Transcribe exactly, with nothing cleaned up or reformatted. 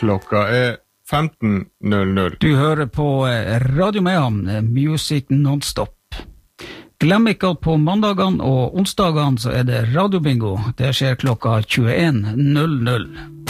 klokka er femten null null. Du hører på Radio Mehamn, Music Nonstop. Glem ikke at på mandagene og onsdagene så er det radiobingo. Det skjer klokka tjueen null null.